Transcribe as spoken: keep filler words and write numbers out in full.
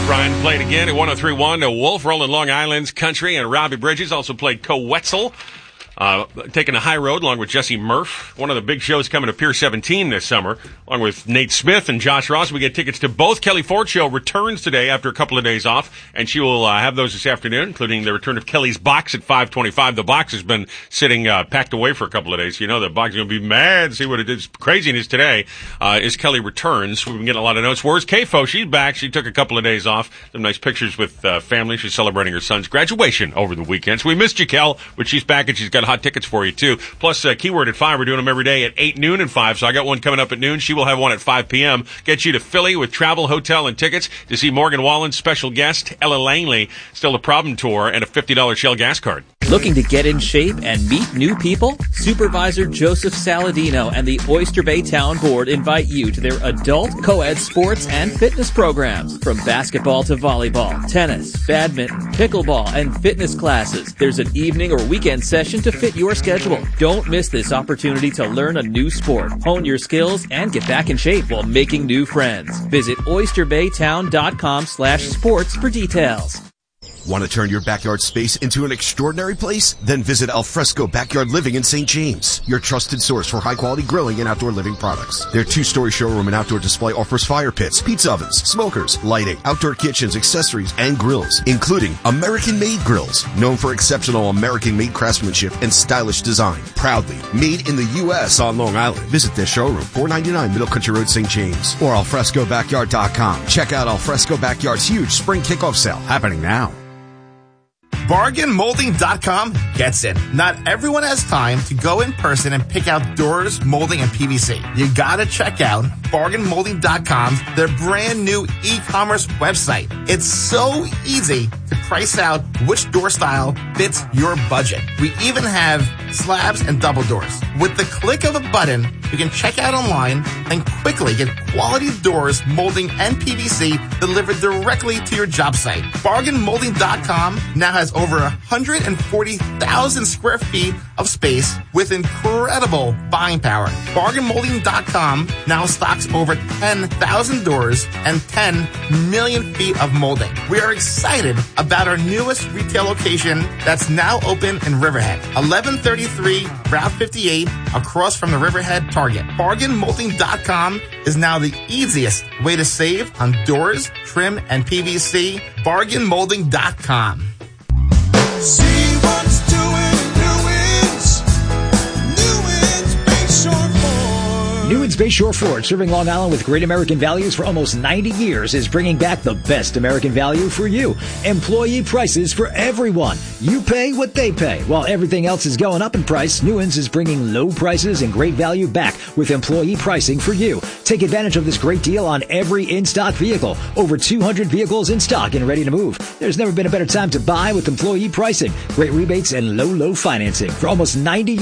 Brian played again at one oh three point one. A Wolf rolling Long Island's country, and Robbie Bridges also played Co Wetzel. Uh, taking a high road along with Jesse Murph. One of the big shows coming to Pier seventeen this summer, along with Nate Smith and Josh Ross. We get tickets to both. Kelly Ford Show returns today after a couple of days off, and she will uh, have those this afternoon, including the return of Kelly's Box at five twenty-five. The box has been sitting uh, packed away for a couple of days. You know, the box is going to be mad. See what it is. Craziness today uh, is Kelly returns. We've been getting a lot of notes. Where's K F O? She's back. She took a couple of days off. Some nice pictures with uh, family. She's celebrating her son's graduation over the weekend. So we missed you, Kel, but she's back, and she's got hot tickets for you, too. Plus, uh, Keyword at five. We're doing them every day at eight, noon, and five. So I got one coming up at noon. She will have one at five p.m. Get you to Philly with travel, hotel, and tickets to see Morgan Wallen's special guest, Ella Langley, Still a Problem tour, and a fifty dollars Shell gas card. Looking to get in shape and meet new people? Supervisor Joseph Saladino and the Oyster Bay Town Board invite you to their adult co-ed sports and fitness programs. From basketball to volleyball, tennis, badminton, pickleball, and fitness classes, there's an evening or weekend session to fit your schedule. Don't miss this opportunity to learn a new sport, hone your skills, and get back in shape while making new friends. Visit oysterbaytown.com slash sports for details. Want to turn your backyard space into an extraordinary place? Then visit Alfresco Backyard Living in Saint James, your trusted source for high-quality grilling and outdoor living products. Their two-story showroom and outdoor display offers fire pits, pizza ovens, smokers, lighting, outdoor kitchens, accessories, and grills, including American-made grills, known for exceptional American-made craftsmanship and stylish design. Proudly made in the U S on Long Island. Visit their showroom, four ninety-nine Middle Country Road, Saint James, or alfresco backyard dot com. Check out Alfresco Backyard's huge spring kickoff sale happening now. bargain molding dot com gets it. Not everyone has time to go in person and pick out doors, molding, and P V C. You gotta check out bargain molding dot com, their brand new e-commerce website. It's so easy to price out which door style fits your budget. We even have slabs and double doors. With the click of a button, you can check out online and quickly get quality doors, molding, and P V C delivered directly to your job site. bargain molding dot com now has over one hundred forty thousand square feet of space with incredible buying power. bargain molding dot com now stocks over ten thousand doors and ten million feet of molding. We are excited about our newest retail location that's now open in Riverhead. eleven thirty-three Route fifty-eight across from the Riverhead Target. bargain molding dot com is now the easiest way to save on doors, trim, and P V C. bargain molding dot com. See what's doing Newins. Newins Bayshore Ford. Newins Bayshore Ford, serving Long Island with great American values for almost ninety years, is bringing back the best American value for you. Employee prices for everyone. You pay what they pay. While everything else is going up in price, Newins is bringing low prices and great value back with employee pricing for you. Take advantage of this great deal on every in-stock vehicle. Over two hundred vehicles in stock and ready to move. There's never been a better time to buy with employee pricing. Great rebates and low, low financing for almost ninety